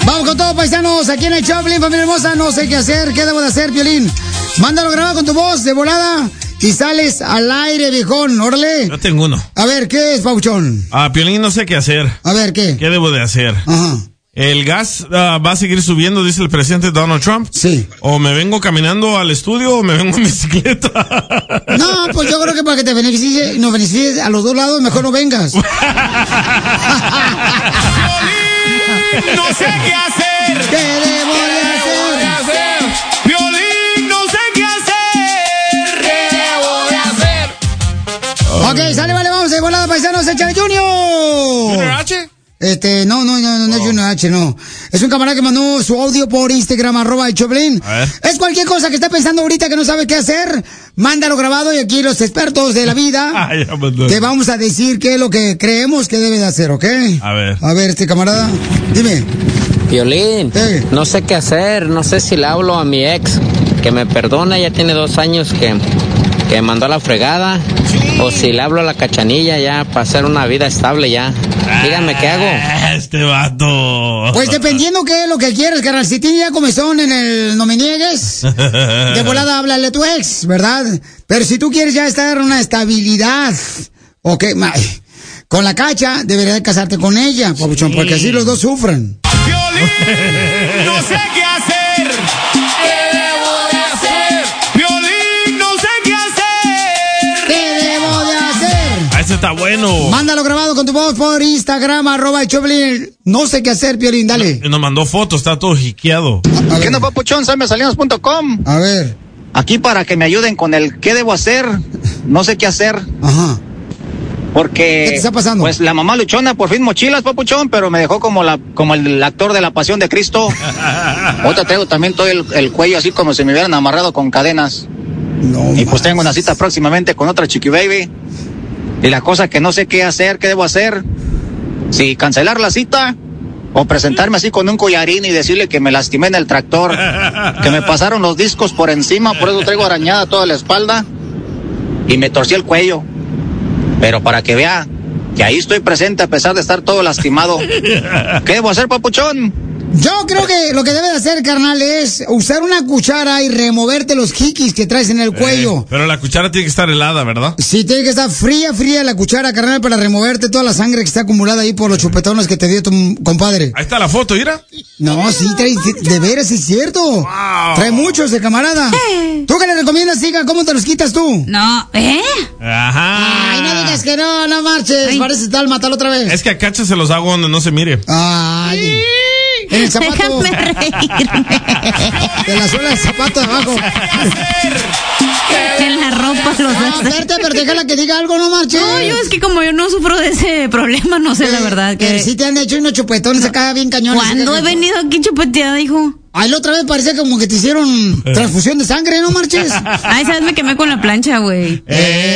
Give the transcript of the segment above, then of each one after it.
Vamos con todo, paisanos, aquí en el Choplin, familia hermosa. No sé qué hacer, qué debo de hacer, Piolín. Mándalo grabado con tu voz de volada y sales al aire, viejón. Órale. Yo tengo uno. A ver, ¿qué es, Pauchón? Piolín, no sé qué hacer. A ver, ¿qué? ¿Qué debo de hacer? Ajá. ¿El gas va a seguir subiendo, dice el presidente Donald Trump? Sí. ¿O me vengo caminando al estudio o me vengo en bicicleta? No, pues yo creo que para que te beneficies y nos beneficies a los dos lados, mejor no vengas. No sé qué hacer. ¿Qué debo de hacer? Piolín, no sé qué hacer. ¿Qué debo de hacer? Ok, sale, vale, vamos de volada, paisanos, échale Junior. ¿Junior H? No es Junior H, no. Es un camarada que mandó su audio por Instagram, @el Choplin. A ver. Es cualquier cosa que esté pensando ahorita que no sabe qué hacer, mándalo grabado y aquí los expertos de la vida te vamos a decir qué es lo que creemos que debe de hacer, ¿ok? A ver. A ver, camarada, dime. Piolín, no sé qué hacer, no sé si le hablo a mi ex, que me perdona, ya tiene 2 años que me mandó a la fregada, o si le hablo a la Cachanilla ya para hacer una vida estable ya. Dígame qué hago. Este vato. Pues dependiendo qué es lo que quieres, carnal. Si tienes ya comezón en el no me niegues, de volada háblale a tu ex, ¿verdad? Pero si tú quieres ya estar en una estabilidad, ok, con la Cacha, deberías de casarte con ella, papuchón, porque así los dos sufren. Piolín, no sé qué hacer. ¿Qué debo de hacer? Piolín, no sé qué hacer. ¿Qué debo de hacer? Ese está bueno. Mándalo grabado con tu voz por Instagram, @el Choplin. No sé qué hacer, Piolín, dale. Nos mandó fotos, está todo jiqueado. ¿Qué no, papuchón? Salmesalinos.com. A ver. Aquí para que me ayuden con el qué debo hacer. No sé qué hacer. Ajá. Porque ¿Qué te está pasando? Pues la mamá luchona por fin mochilas, papuchón, pero me dejó como el actor de La Pasión de Cristo. Otra traigo también todo el cuello así como si me hubieran amarrado con cadenas. No. Y pues tengo una cita próximamente con otra chiqui baby. Y la cosa que no sé qué hacer, qué debo hacer. Si cancelar la cita o presentarme así con un collarín y decirle que me lastimé en el tractor, que me pasaron los discos por encima, por eso traigo arañada toda la espalda y me torcí el cuello. Pero para que vea que ahí estoy presente a pesar de estar todo lastimado. ¿Qué debo hacer, papuchón? Yo creo que lo que debes hacer, carnal, es usar una cuchara y removerte los jiquis que traes en el cuello. Pero la cuchara tiene que estar helada, ¿verdad? Sí, tiene que estar fría la cuchara, carnal, para removerte toda la sangre que está acumulada ahí por los chupetones que te dio tu compadre. Ahí está la foto, ¿mira? No, sí, trae, de veras, es cierto. Wow. Trae mucho ese camarada. ¿Tú qué le recomiendas, hija? ¿Cómo te los quitas tú? No, Ajá. Ay, no digas que no marches. Ay. Parece tal, mátalo otra vez. Es que a Cacha se los hago donde no se mire. Ay. En el zapato. déjame reírme. De la suela del zapato de abajo. En la ropa los No, espérate, pero déjala que diga algo, no marches. No, yo es que como yo no sufro de ese problema, no sé la verdad. Que sí te han hecho unos chupetones acá bien cañones. ¿Cuándo he venido aquí chupeteada, hijo? Ay, la otra vez parecía como que te hicieron transfusión de sangre, ¿no marches? Ay, sabes, me quemé con la plancha, güey. Sí.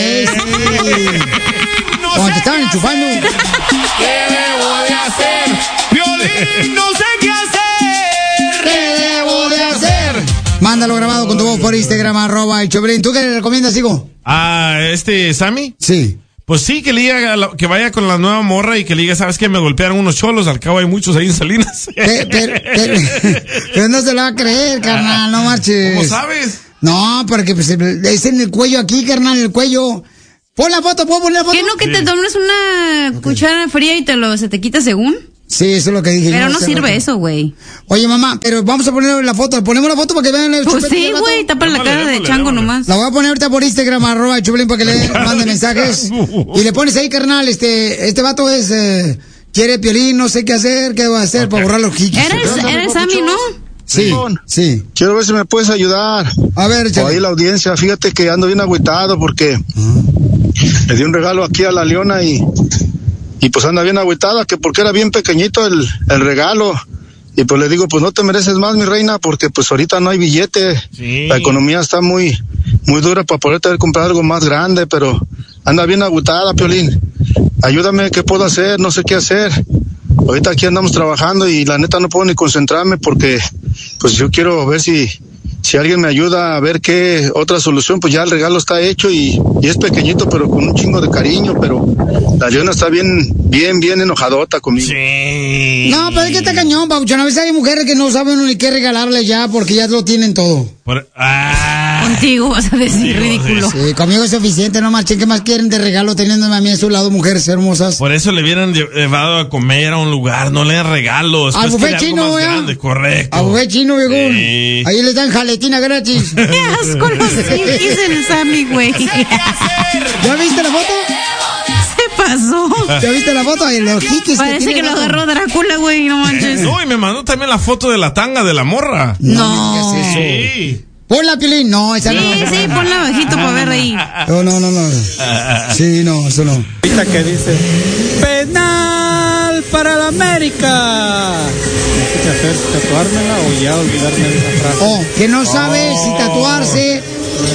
Cuando te estaban enchufando. ¿Qué debo de hacer? Piolín, no sé qué hacer. ¿Qué debo de hacer? Mándalo grabado con tu voz por Instagram, @el Choplin. ¿Tú qué le recomiendas, hijo? ¿Sammy? Sí. Pues sí, que le diga que vaya con la nueva morra y que le diga, ¿sabes qué? Me golpearon unos cholos, al cabo hay muchos ahí en Salinas. Pero no se lo va a creer, carnal, no marches. ¿Cómo sabes? No, porque pues, es en el cuello aquí, carnal, en el cuello. Pon la foto, ¿puedo poner la foto? ¿Qué no que te tomes una cuchara fría y se te quita según? Sí, eso es lo que dije. Pero yo, no sirve eso, güey. Oye, mamá, pero vamos a poner la foto. Ponemos la foto para que vean el Pues chupete sí, del vato. güey, tapa la cara de chango nomás. La voy a poner ahorita por Instagram, @el Choplin, para que le mande mensajes. Y le pones ahí, carnal, este vato es, quiere Piolín, no sé qué hacer, qué va a hacer para borrar los jiquis. Era el Sammy, ¿no? Sí, sí. Quiero ver si me puedes ayudar. A ver, o ahí la audiencia, fíjate que ando bien agüitado porque le di un regalo aquí a la Leona y pues anda bien agüitada, que porque era bien pequeñito el regalo. Y pues le digo, pues no te mereces más, mi reina, porque pues ahorita no hay billete. Sí. La economía está muy dura para poderte haber comprado algo más grande, pero anda bien agüitada, Piolín. Ayúdame, ¿qué puedo hacer? No sé qué hacer. Ahorita aquí andamos trabajando y la neta no puedo ni concentrarme porque pues yo quiero ver si si alguien me ayuda a ver qué otra solución, pues ya el regalo está hecho y es pequeñito, pero con un chingo de cariño, pero la Leona está bien enojadota conmigo. Sí. No, pero es que está cañón, Pabuchón. A veces hay mujeres que no saben ni qué regalarle ya porque ya lo tienen todo. Contigo vas a decir ridículo. Sí, conmigo es suficiente, no marchen. ¿Qué más quieren de regalo teniéndome a mí a su lado, mujeres hermosas? Por eso le hubieran llevado a comer a un lugar, no le den regalos. Al buffet chino, grande, correcto. Al buffet chino, viejo. Sí. Ahí les dan jaletina gratis. ¡Qué asco los hijos del Sammy, güey! ¿Ya viste la foto? Se pasó. ¿Ya viste la foto? Los jiquis Parece que lo agarró Drácula, güey, no manches. No, y me mandó también la foto de la tanga de la morra. No. ¿Qué es eso? Sí. Ponla, Piolín. No, esa sí, no. Sí, ponla bajito para ver ahí. No. Sí, no, eso no. Ahorita que dice, penal para la América. No sé qué hacer, tatuármela o ya olvidarme de esa frase. Que no sabe si tatuarse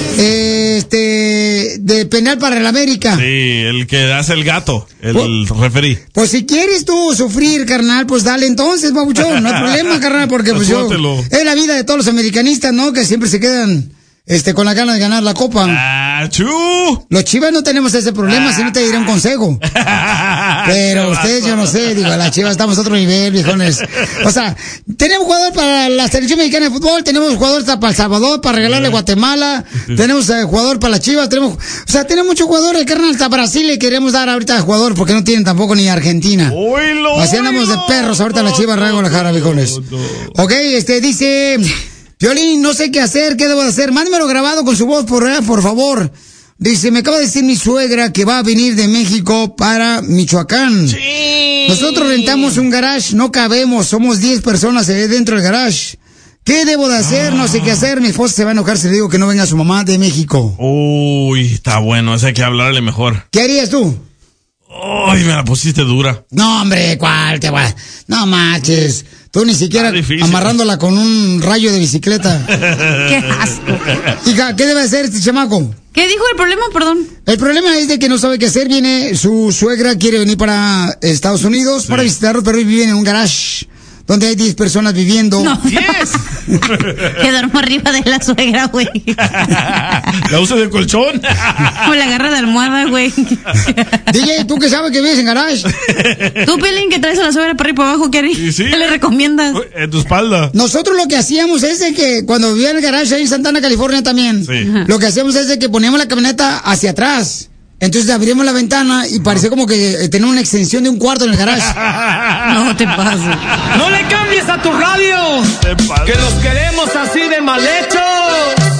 de penal para el América. Sí, el que hace el gato, el referí. Pues si quieres tú sufrir, carnal, pues dale entonces, babuchón, no hay problema, carnal, porque pues yo, es la vida de todos los americanistas, ¿no? Que siempre se quedan con la ganas de ganar la copa. Los Chivas no tenemos ese problema, si no te diré un consejo. Pero ustedes, yo no sé, digo, las Chivas estamos a otro nivel, viejones. O sea, tenemos jugador para la selección mexicana de fútbol, tenemos jugador para El Salvador, para regalarle a Guatemala, tenemos jugador para las Chivas, tenemos muchos jugadores, carnal, hasta Brasil le queremos dar ahorita jugador, porque no tienen tampoco ni Argentina. Así andamos de perros ahorita las Chivas, Guadalajara, viejones. Ok, dice... Piolín, no sé qué hacer, ¿qué debo de hacer? Mándemelo grabado con su voz, por favor. Dice, me acaba de decir mi suegra que va a venir de México para Michoacán. Sí. Nosotros rentamos un garage, no cabemos, somos 10 personas dentro del garage. ¿Qué debo de hacer? No sé qué hacer. Mi esposa se va a enojar si le digo que no venga su mamá de México. Uy, está bueno, ese hay que hablarle mejor. ¿Qué harías tú? Ay, me la pusiste dura. No, hombre, ¿cuál te va? No manches. Tú ni siquiera amarrándola con un rayo de bicicleta. ¡Qué asco! Hija, ¿qué debe hacer este chamaco? ¿Qué dijo el problema, perdón? El problema es de que no sabe qué hacer. Su suegra quiere venir para Estados Unidos para visitarlo, pero vive en un garage donde hay 10 personas viviendo. No. ¡10! Que duermo arriba de la suegra, güey. ¿La usa de colchón? O la agarra de almohada, güey. DJ, ¿tú qué sabes que vives en garage? Tú, Pelín, que traes a la suegra para arriba y para abajo, ¿qué harías? ¿Sí? ¿Qué le recomiendas? En tu espalda. Nosotros lo que hacíamos es de que cuando vivía en el garage ahí en Santana, California también, lo que hacíamos es de que poníamos la camioneta hacia atrás. Entonces abrimos la ventana y parecía como que tenía una extensión de un cuarto en el garage. No te pases. ¡No le cambies a tu radio! ¡Que los queremos así de mal hechos!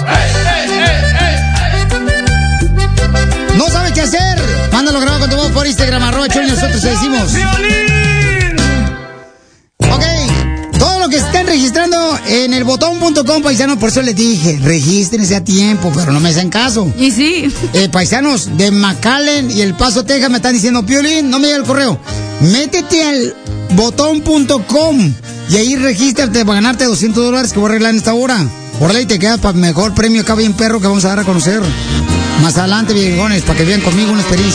¿No sabes qué hacer? Mándalo grabado con tu voz por Instagram, @Choli, y nosotros te decimos. Ok, todo lo que estén registrando en el botón.com, paisanos, por eso les dije, regístrense a tiempo, pero no me hacen caso. Y sí. Paisanos de McAllen y El Paso, Texas, me están diciendo, Piolín, no me llega el correo. Métete al botón.com y ahí regístrate para ganarte $200 que voy a arreglar en esta hora. Órale, y te quedas para mejor premio acá bien perro que vamos a dar a conocer más adelante, viejones, para que vean conmigo una experiencia.